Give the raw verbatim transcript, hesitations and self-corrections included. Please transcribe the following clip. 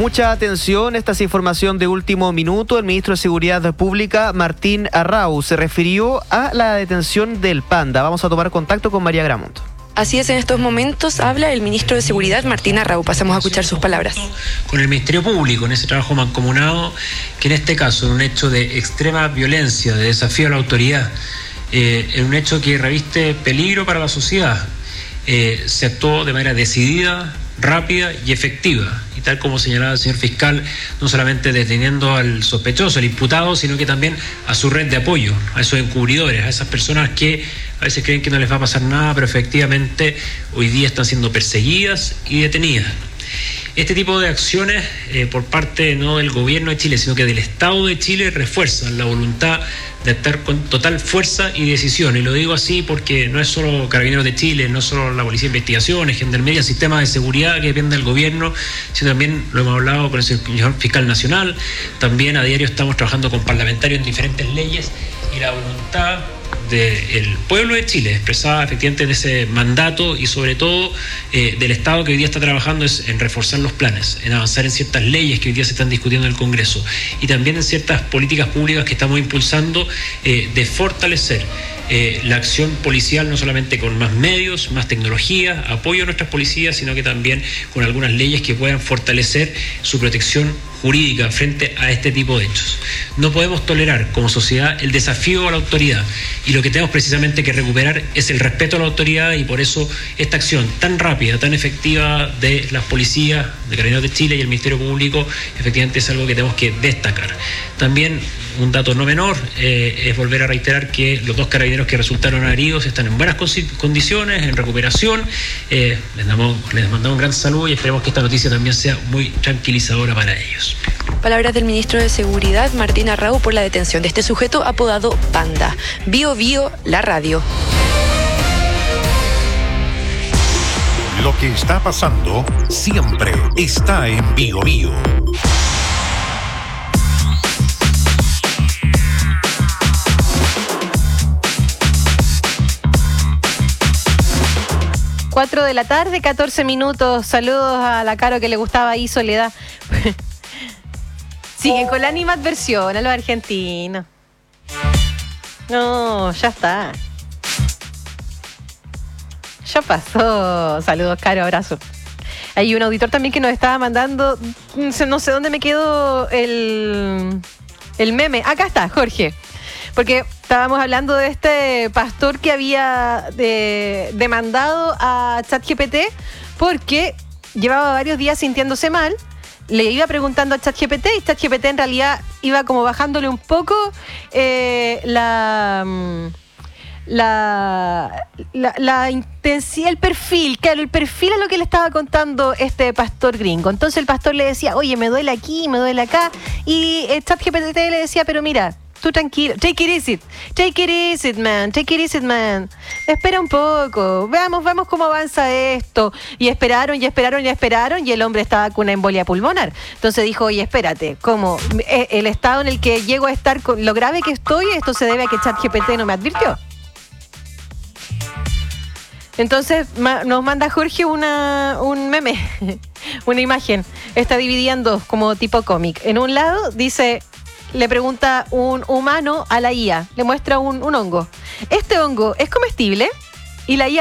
Mucha atención, esta es información de último minuto. El ministro de Seguridad Pública, Martín Arrau, se refirió a la detención del Panda. Vamos a tomar contacto con María Gramonto. Así es, en estos momentos habla el ministro de Seguridad, Martín Arrau. Pasamos a escuchar sus palabras. Con el Ministerio Público, en ese trabajo mancomunado, que en este caso, en un hecho de extrema violencia, de desafío a la autoridad, eh, en un hecho que reviste peligro para la sociedad, eh, se actuó de manera decidida, rápida y efectiva, y tal como señalaba el señor fiscal, no solamente deteniendo al sospechoso, al imputado, sino que también a su red de apoyo, a esos encubridores, a esas personas que a veces creen que no les va a pasar nada, pero efectivamente hoy día están siendo perseguidas y detenidas. Este tipo de acciones eh, por parte no del gobierno de Chile, sino que del Estado de Chile, refuerzan la voluntad de actuar con total fuerza y decisión. Y lo digo así porque no es solo Carabineros de Chile, no es solo la Policía de Investigaciones, Gendarmería, sistema de seguridad que depende del gobierno, sino también lo hemos hablado con el señor fiscal nacional. También a diario estamos trabajando con parlamentarios en diferentes leyes, y la voluntad del pueblo de Chile, expresada efectivamente en ese mandato, y sobre todo eh, del Estado que hoy día está trabajando, es en reforzar los planes, en avanzar en ciertas leyes que hoy día se están discutiendo en el Congreso, y también en ciertas políticas públicas que estamos impulsando eh, de fortalecer eh, la acción policial, no solamente con más medios, más tecnología, apoyo a nuestras policías, sino que también con algunas leyes que puedan fortalecer su protección jurídica frente a este tipo de hechos. No podemos tolerar como sociedad el desafío a la autoridad, y lo que tenemos precisamente que recuperar es el respeto a la autoridad, y por eso esta acción tan rápida, tan efectiva de las policías, de Carabineros de Chile y el Ministerio Público, efectivamente es algo que tenemos que destacar. También un dato no menor eh, es volver a reiterar que los dos carabineros que resultaron heridos están en buenas condiciones, en recuperación. Eh, les, damos, les mandamos un gran saludo y esperemos que esta noticia también sea muy tranquilizadora para ellos. Palabras del ministro de Seguridad, Martín Arrau, por la detención de este sujeto apodado Panda. Bio Bio, la radio. Lo que está pasando siempre está en Bio Bio. Cuatro de la tarde, catorce minutos. Saludos a la Caro que le gustaba ahí Soledad. Siguen con la animadversión a los argentinos. No, ya está. Ya pasó. Saludos, Caro, abrazo. Hay un auditor también que nos estaba mandando, no sé dónde me quedó el, el meme. Acá está, Jorge. Porque estábamos hablando de este pastor que había de, demandado a ChatGPT porque llevaba varios días sintiéndose mal. Le iba preguntando a ChatGPT y ChatGPT en realidad iba como bajándole un poco eh, la, la, la, la intensidad, el perfil, claro, el perfil a lo que le estaba contando este pastor gringo. Entonces el pastor le decía, oye, me duele aquí, me duele acá, y el ChatGPT le decía, pero mira, tú tranquilo, take it easy, take it easy, man, take it easy, man. Espera un poco, veamos, veamos cómo avanza esto. Y esperaron, y esperaron, y esperaron, y el hombre estaba con una embolia pulmonar. Entonces dijo, oye, espérate, ¿cómo? El estado en el que llego a estar, con lo grave que estoy, esto se debe a que ChatGPT no me advirtió. Entonces ma- nos manda Jorge una, un meme, una imagen. Está dividida en dos, como tipo cómic. En un lado dice... Le pregunta un humano a la I A, le muestra un, un hongo. ¿Este hongo es comestible? Y la I A